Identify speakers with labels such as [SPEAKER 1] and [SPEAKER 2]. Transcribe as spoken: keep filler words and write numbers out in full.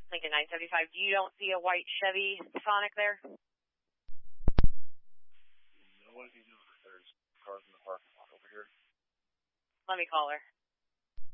[SPEAKER 1] Lincoln nine seventy-five, you don't see a white Chevy Sonic there?
[SPEAKER 2] No, what do you do? There's cars in the parking lot over here.
[SPEAKER 1] Let me call her.